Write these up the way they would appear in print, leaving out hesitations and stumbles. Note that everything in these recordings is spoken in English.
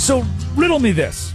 So, riddle me this.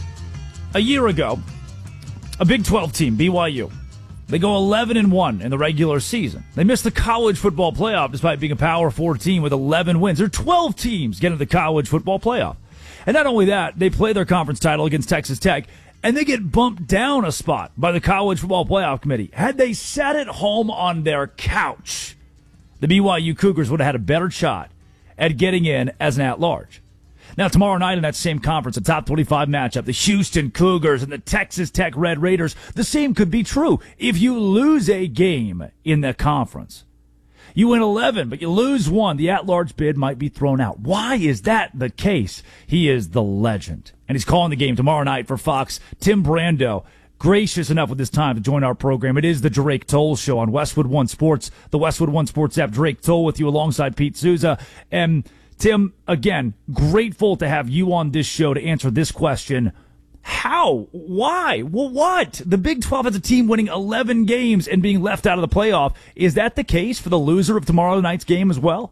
A year ago, a Big 12 team, BYU, they go 11-1 in the regular season. They missed the college football playoff despite being a Power 4 team with 11 wins. There are 12 teams getting to the college football playoff. And not only that, they play their conference title against Texas Tech, and they get bumped down a spot by the College Football Playoff Committee. Had they sat at home on their couch, the BYU Cougars would have had a better shot at getting in as an at-large. Now, tomorrow night in that same conference, a top 25 matchup, the Houston Cougars and the Texas Tech Red Raiders, the same could be true. If you lose a game in the conference, you win 11, but you lose one, the at-large bid might be thrown out. Why is that the case? He is the legend, and he's calling the game tomorrow night for Fox. Tim Brando, gracious enough with his time to join our program. It is the Drake Toll Show on Westwood One Sports, the Westwood One Sports app. Drake Toll with you alongside Pete Souza. And Tim, again, grateful to have you on this show to answer this question. How? Why? Well, what? The Big 12 has a team winning 11 games and being left out of the playoff. Is that the case for the loser of tomorrow night's game as well?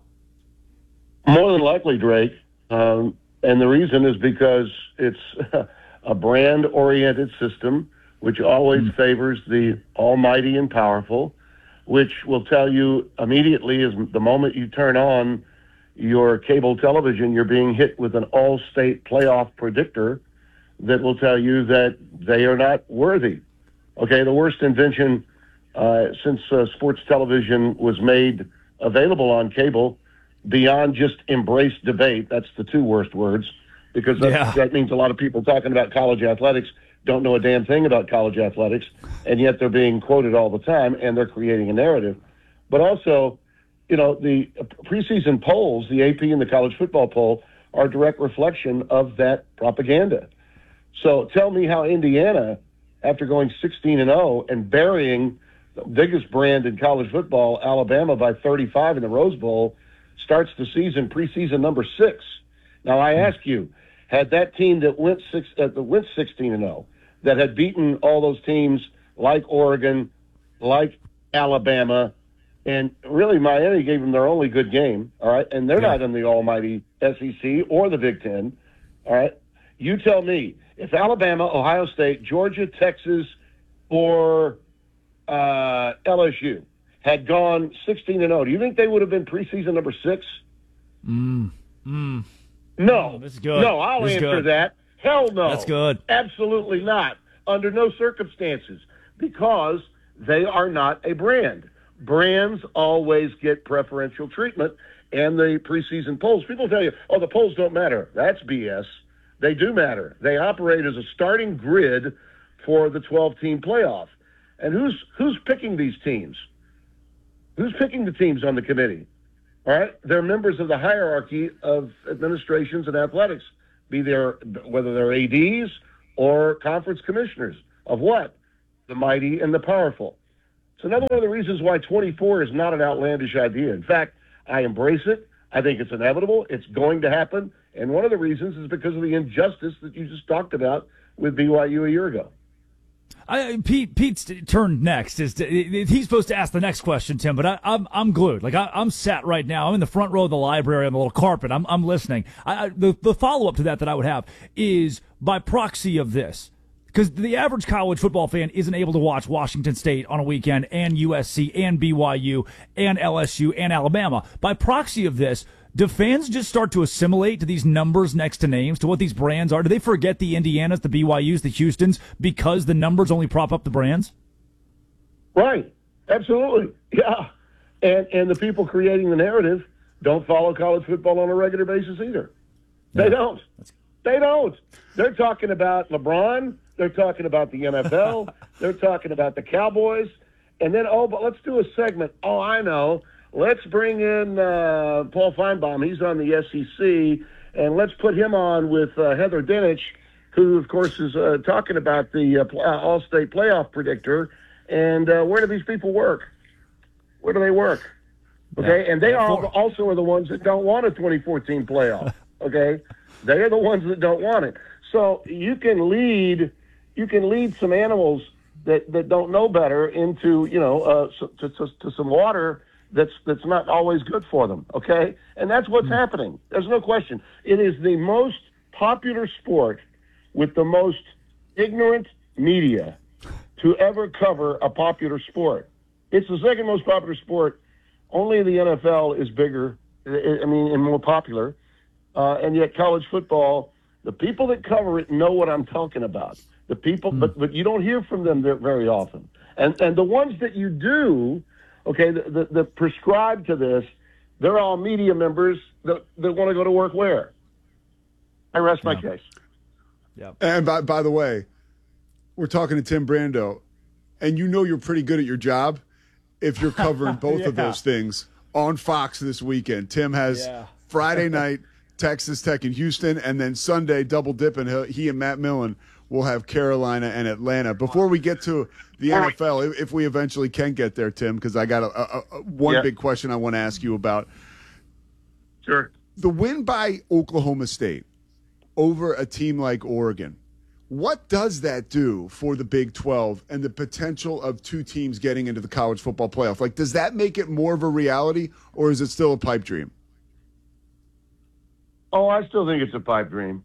More than likely, Drake. And the reason is because it's a brand-oriented system which always favors the almighty and powerful, which will tell you immediately is the moment you turn on your cable television, you're being hit with an all-state playoff predictor that will tell you that they are not worthy. Okay, the worst invention since sports television was made available on cable, beyond just embrace debate, that's the two worst words, because that means a lot of people talking about college athletics don't know a damn thing about college athletics, and yet they're being quoted all the time, and they're creating a narrative. But also, you know, the preseason polls, the AP and the college football poll, are a direct reflection of that propaganda. So tell me how Indiana, after going 16-0 and burying the biggest brand in college football, Alabama, by 35 in the Rose Bowl, starts the season, preseason number 6. Now, I ask you, had that team that went 16-0, that had beaten all those teams like Oregon, like Alabama, and really, Miami gave them their only good game, all right? And they're not in the almighty SEC or the Big Ten, all right? You tell me, if Alabama, Ohio State, Georgia, Texas, or LSU had gone 16-0, do you think they would have been preseason number 6? No. That's good. No, I'll answer that. Hell no. That's good. Absolutely not. Under no circumstances, because they are not a brand. Brands always get preferential treatment, and the preseason polls. People tell you, oh, the polls don't matter. That's BS. They do matter. They operate as a starting grid for the 12-team playoff. And who's picking these teams? Who's picking the teams on the committee? All right? They're members of the hierarchy of administrations and athletics, whether they're ADs or conference commissioners of what? The mighty and the powerful. It's another one of the reasons why 24 is not an outlandish idea. In fact, I embrace it. I think it's inevitable. It's going to happen. And one of the reasons is because of the injustice that you just talked about with BYU a year ago. Pete's turn next. He's supposed to ask the next question, Tim, but I'm glued. Like I'm sat right now. I'm in the front row of the library on the little carpet. I'm listening. The follow-up to that I would have is by proxy of this. Because the average college football fan isn't able to watch Washington State on a weekend and USC and BYU and LSU and Alabama. By proxy of this, do fans just start to assimilate to these numbers next to names, to what these brands are? Do they forget the Indianas, the BYUs, the Houstons, because the numbers only prop up the brands? Right. Absolutely. Yeah. And the people creating the narrative don't follow college football on a regular basis either. Yeah. They don't. They don't. They're talking about LeBron. They're talking about the NFL. They're talking about the Cowboys. And then, but let's do a segment. Oh, I know. Let's bring in Paul Feinbaum. He's on the SEC. And let's put him on with Heather Dinich, who, of course, is talking about the All-State playoff predictor. And where do these people work? Where do they work? Okay, and they also are the ones that don't want a 2014 playoff. Okay, they are the ones that don't want it. So you can lead some animals that don't know better into to some water that's not always good for them. Okay, and that's what's happening. There's no question. It is the most popular sport with the most ignorant media to ever cover a popular sport. It's the second most popular sport. Only the NFL is bigger, and more popular. And yet college football, the people that cover it know what I'm talking about. The people, but you don't hear from them very often. And the ones that you do, okay, the prescribed to this, they're all media members that want to go to work where? I rest my case. Yeah. And by the way, we're talking to Tim Brando, and you know you're pretty good at your job if you're covering both of those things on Fox this weekend. Tim has Friday night Texas Tech and Houston, and then Sunday double dipping. He and Matt Millen will have Carolina and Atlanta. Before we get to the NFL, if we eventually can get there, Tim, because I got one big question I want to ask you about. Sure. The win by Oklahoma State over a team like Oregon, what does that do for the Big 12 and the potential of two teams getting into the college football playoff? Like, does that make it more of a reality, or is it still a pipe dream? Oh, I still think it's a pipe dream.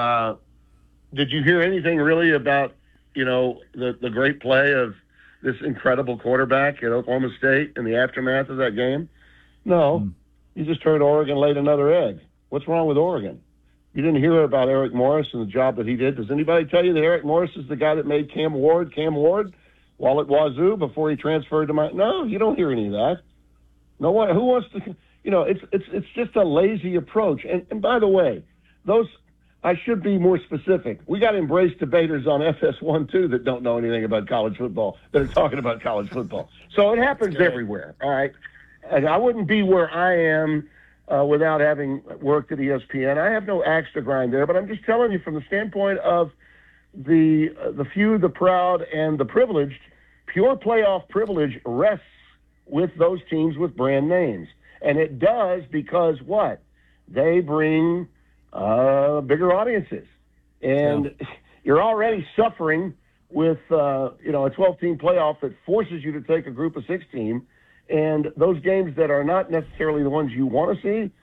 Did you hear anything really about, the great play of this incredible quarterback at Oklahoma State in the aftermath of that game? No. You just heard Oregon laid another egg. What's wrong with Oregon? You didn't hear about Eric Morris and the job that he did. Does anybody tell you that Eric Morris is the guy that made Cam Ward while at Wazoo before he transferred to No, you don't hear any of that. No one. Who wants to? It's just a lazy approach. And by the way, I should be more specific. We got embraced debaters on FS1 too that don't know anything about college football that are talking about college football. So it happens everywhere. All right, and I wouldn't be where I am without having worked at ESPN. I have no axe to grind there, but I'm just telling you from the standpoint of the few, the proud, and the privileged, pure playoff privilege rests with those teams with brand names. And it does because what? They bring bigger audiences. And you're already suffering with, a 12-team playoff that forces you to take a group of 6 team. And those games that are not necessarily the ones you want to see,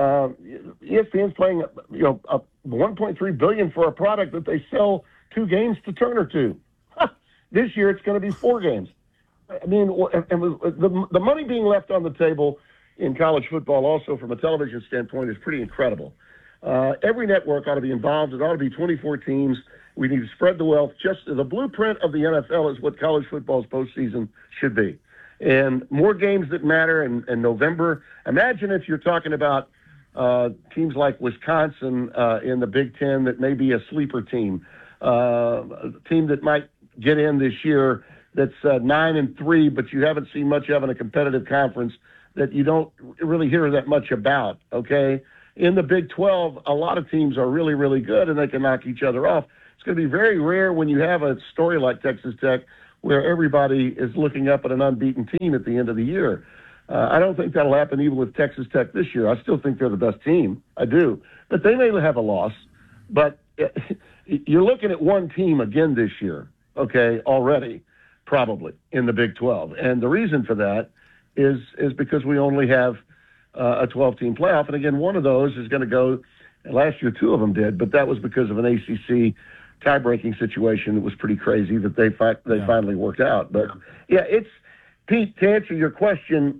ESPN's playing, $1.3 billion for a product that they sell 2 games to Turner to. This year it's going to be 4 games. I mean, and the money being left on the table in college football also from a television standpoint is pretty incredible. Every network ought to be involved. It ought to be 24 teams. We need to spread the wealth. Just the blueprint of the NFL is what college football's postseason should be. And more games that matter in November. Imagine if you're talking about teams like Wisconsin in the Big Ten that may be a sleeper team, a team that might get in this year that's 9-3, but you haven't seen much of in a competitive conference that you don't really hear that much about, okay? In the Big 12, a lot of teams are really, really good, and they can knock each other off. It's going to be very rare when you have a story like Texas Tech where everybody is looking up at an unbeaten team at the end of the year. I don't think that'll happen even with Texas Tech this year. I still think they're the best team. I do. But they may have a loss. But you're looking at one team again this year, okay, already, probably, in the Big 12. And the reason for that is because we only have a 12-team playoff. And, again, one of those is going to go – last year 2 of them did, but that was because of an ACC tie-breaking situation that was pretty crazy that they finally worked out. But, it's – Pete, to answer your question,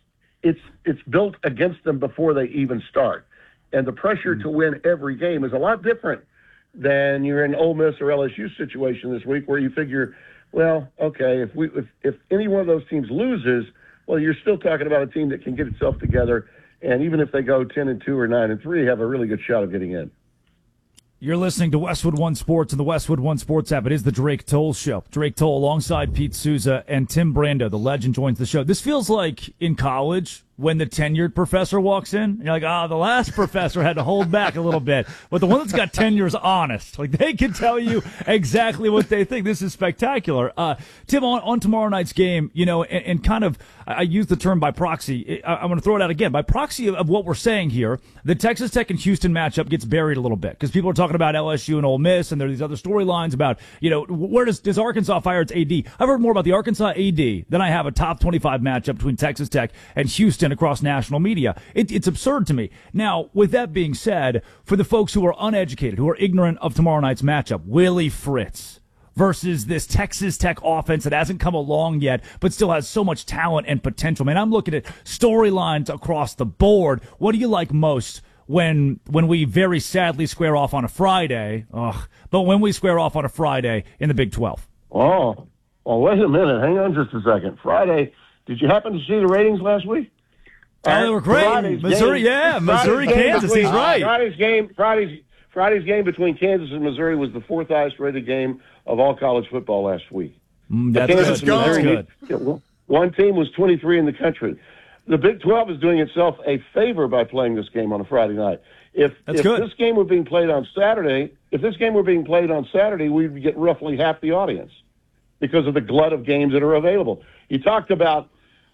it's built against them before they even start. And the pressure to win every game is a lot different than you're in Ole Miss or LSU situation this week where you figure, well, okay, if any one of those teams loses – well, you're still talking about a team that can get itself together, and even if they go 10-2 or 9-3, have a really good shot of getting in. You're listening to Westwood One Sports and the Westwood One Sports app. It is the Drake Toll Show. Drake Toll alongside Pete Souza and Tim Brando, the legend, joins the show. This feels like in college when the tenured professor walks in. You're like, the last professor had to hold back a little bit. But the one that's got tenure is honest. Like, they can tell you exactly what they think. This is spectacular. Tim, on tomorrow night's game, and kind of, I use the term by proxy. I'm going to throw it out again. By proxy of what we're saying here, the Texas Tech and Houston matchup gets buried a little bit because people are talking about LSU and Ole Miss, and there are these other storylines about, where does Arkansas fire its AD? I've heard more about the Arkansas AD than I have a top 25 matchup between Texas Tech and Houston content across national media. It's absurd to me. Now, with that being said, for the folks who are uneducated, who are ignorant of tomorrow night's matchup, Willie Fritz versus this Texas Tech offense that hasn't come along yet, but still has so much talent and potential. Man, I'm looking at storylines across the board. What do you like most when we very sadly square off on a Friday? But when we square off on a Friday in the Big 12? Oh, well, wait a minute. Hang on just a second. Friday, did you happen to see the ratings last week? Oh, they were great. Missouri, Kansas. He's right. Friday's game between Kansas and Missouri was the fourth highest rated game of all college football last week. That's good. One team was 23 in the country. The Big 12 is doing itself a favor by playing this game on a Friday night. If this game were being played on Saturday, we'd get roughly half the audience because of the glut of games that are available. You talked about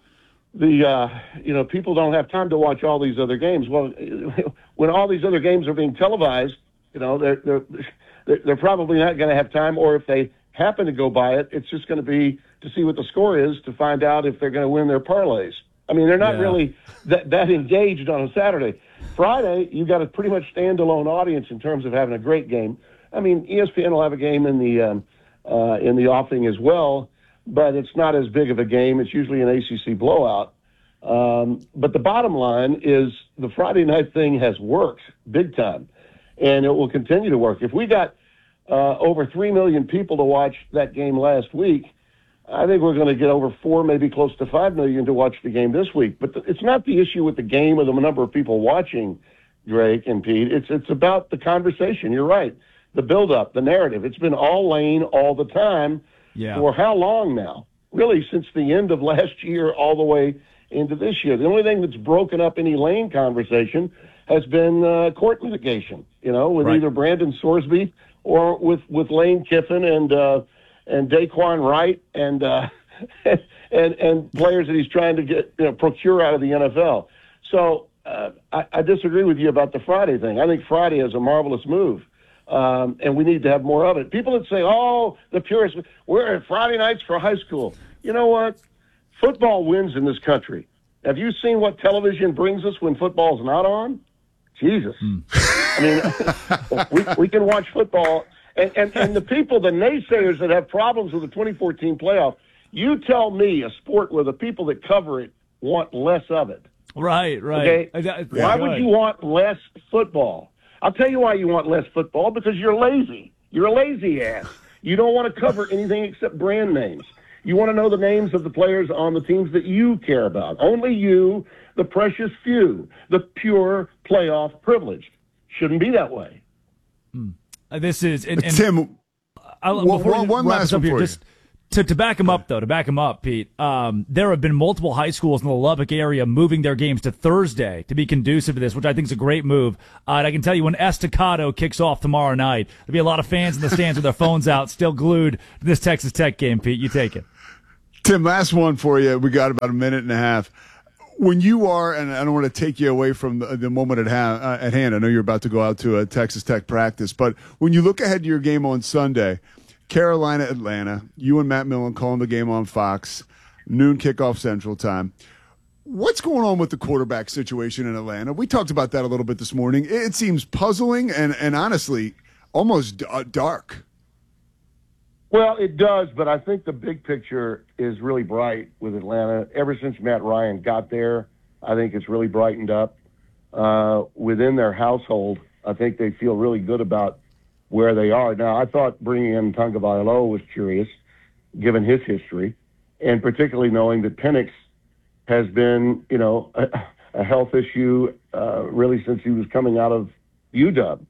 people don't have time to watch all these other games. Well, when all these other games are being televised, they're probably not going to have time, or if they happen to go by it, it's just going to be to see what the score is to find out if they're going to win their parlays. I mean, they're not really that engaged on a Saturday. Friday, you've got a pretty much standalone audience in terms of having a great game. I mean, ESPN will have a game in the offing as well, but it's not as big of a game. It's usually an ACC blowout. But the bottom line is the Friday night thing has worked big time, and it will continue to work. If we got over 3 million people to watch that game last week, I think we're going to get over 4, maybe close to 5 million to watch the game this week. But it's not the issue with the game or the number of people watching, Drake and Pete. It's about the conversation. You're right. The build-up, the narrative. It's been all Lane all the time. Yeah. For how long now? Really, since the end of last year all the way into this year. The only thing that's broken up any Lane conversation has been court litigation, with either Brandon Sorsby or with Lane Kiffin and Daquan Wright and players that he's trying to get procure out of the NFL. So I disagree with you about the Friday thing. I think Friday is a marvelous move. And we need to have more of it. People that say, the purists, we're at Friday nights for high school. You know what? Football wins in this country. Have you seen what television brings us when football's not on? Jesus. I mean, we can watch football. And the people, the naysayers that have problems with the 2014 playoff, you tell me a sport where the people that cover it want less of it. Right. Okay? Why would you want less football? I'll tell you why you want less football, because you're lazy. You're a lazy ass. You don't want to cover anything except brand names. You want to know the names of the players on the teams that you care about. Only you, the precious few, the pure playoff privilege. Shouldn't be that way. This is Tim. One last one for you. To back him up, Pete, there have been multiple high schools in the Lubbock area moving their games to Thursday to be conducive to this, which I think is a great move. And I can tell you when Estacado kicks off tomorrow night, there'll be a lot of fans in the stands with their phones out, still glued to this Texas Tech game, Pete. You take it. Tim, last one for you. We got about a minute and a half. When you are, and I don't want to take you away from the moment at hand, I know you're about to go out to a Texas Tech practice, but when you look ahead to your game on Sunday, Carolina, Atlanta, you and Matt Millen calling the game on Fox, noon kickoff Central Time. What's going on with the quarterback situation in Atlanta? We talked about that a little bit this morning. It seems puzzling and honestly almost dark. Well, it does, but I think the big picture is really bright with Atlanta. Ever since Matt Ryan got there, I think it's really brightened up. Within their household, I think they feel really good about where they are. Now, I thought bringing in Tagovailoa was curious, given his history, and particularly knowing that Penix has been, a health issue really since he was coming out of UW.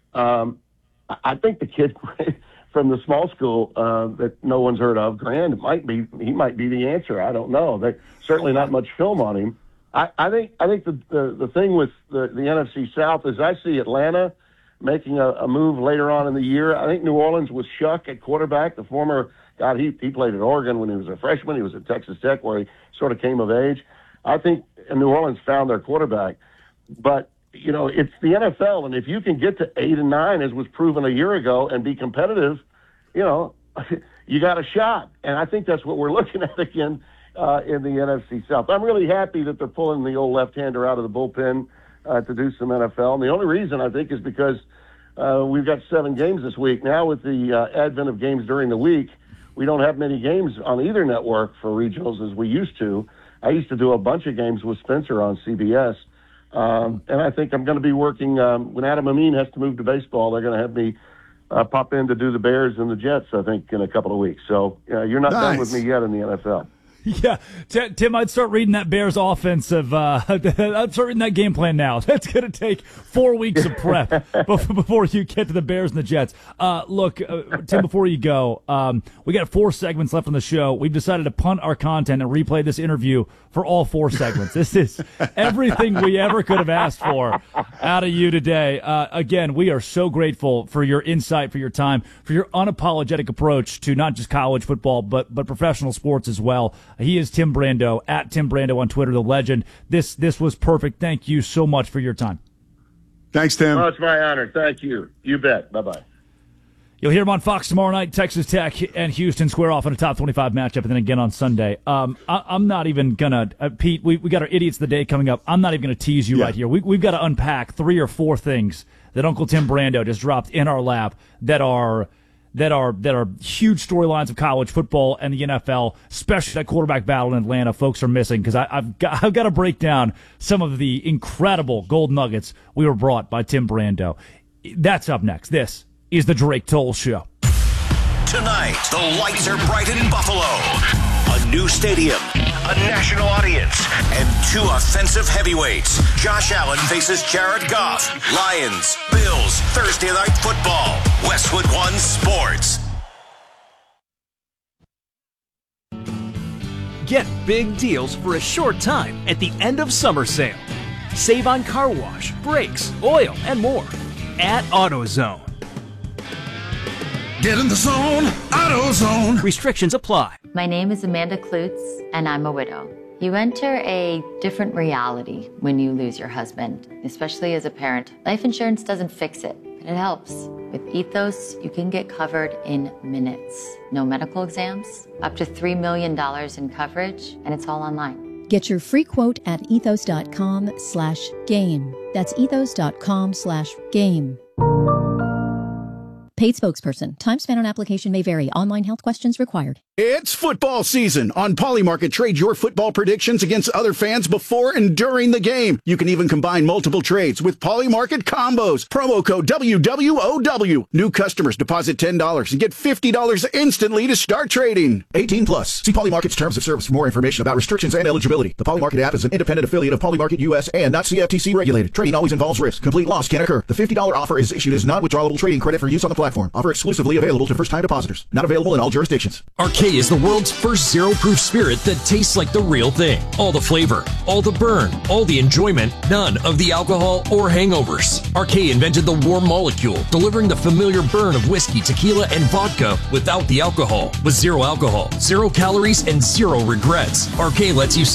I think the kid from the small school that no one's heard of, Grand, he might be the answer. I don't know. There's certainly not much film on him. I think the thing with the NFC South is I see Atlanta making a move later on in the year. I think New Orleans was Shuck at quarterback, the former God. He played at Oregon when he was a freshman. He was at Texas Tech where he sort of came of age. I think New Orleans found their quarterback, but it's the NFL, and if you can get to 8 and 9, as was proven a year ago, and be competitive, you got a shot. And I think that's what we're looking at again in the NFC South. I'm really happy that they're pulling the old left-hander out of the bullpen to do some NFL. And the only reason, I think, is because we've got 7 games this week. Now with the advent of games during the week, we don't have many games on either network for regionals as we used to. I used to do a bunch of games with Spencer on CBS. And I think I'm going to be working when Adam Amin has to move to baseball. They're going to have me pop in to do the Bears and the Jets, I think, in a couple of weeks. So you're not done with me yet in the NFL. Yeah, Tim, I'd start reading that Bears offensive. I'd start reading that game plan now. That's going to take 4 weeks of prep before you get to the Bears and the Jets. Look, Tim, before you go, we got 4 segments left on the show. We've decided to punt our content and replay this interview for all 4 segments. This is everything we ever could have asked for out of you today. Again, we are so grateful for your insight, for your time, for your unapologetic approach to not just college football, but professional sports as well. He is Tim Brando, at Tim Brando on Twitter, the legend. This was perfect. Thank you so much for your time. Thanks, Tim. Oh, it's my honor. Thank you. You bet. Bye-bye. You'll hear him on Fox tomorrow night. Texas Tech and Houston square off in a top 25 matchup, and then again on Sunday. I'm not even going to, Pete, we got our Idiots of the Day coming up. I'm not even going to tease you right here. We've got to unpack 3 or 4 things that Uncle Tim Brando just dropped in our lap that are huge storylines of college football and the NFL, especially that quarterback battle in Atlanta. Folks are missing because I've got to break down some of the incredible gold nuggets we were brought by Tim Brando. That's up next. This is the Drake Toll Show. Tonight, the lights are bright in Buffalo. A new stadium, a national audience, and 2 offensive heavyweights. Josh Allen faces Jared Goff. Lions, Bills, Thursday Night Football. Westwood One Sports. Get big deals for a short time at the end of summer sale. Save on car wash, brakes, oil, and more at AutoZone. Get in the zone, AutoZone. Restrictions apply. My name is Amanda Klutz, and I'm a widow. You enter a different reality when you lose your husband, especially as a parent. Life insurance doesn't fix it, but it helps. With Ethos, you can get covered in minutes. No medical exams, up to $3 million in coverage, and it's all online. Get your free quote at ethos.com/game. That's ethos.com/game. Paid spokesperson. Time spent on application may vary. Online health questions required. It's football season. On Polymarket, trade your football predictions against other fans before and during the game. You can even combine multiple trades with Polymarket combos. Promo code WWOW. New customers deposit $10 and get $50 instantly to start trading. 18 plus. See Polymarket's terms of service for more information about restrictions and eligibility. The Polymarket app is an independent affiliate of Polymarket US and not CFTC regulated. Trading always involves risk. Complete loss can occur. The $50 offer is issued as non-withdrawable trading credit for use on the platform. Offer exclusively available to first-time depositors. Not available in all jurisdictions. Arcade is the world's first zero-proof spirit that tastes like the real thing. All the flavor, all the burn, all the enjoyment, none of the alcohol or hangovers. Arcade invented the warm molecule, delivering the familiar burn of whiskey, tequila, and vodka without the alcohol. With zero alcohol, 0 calories, and 0 regrets. Arcade lets you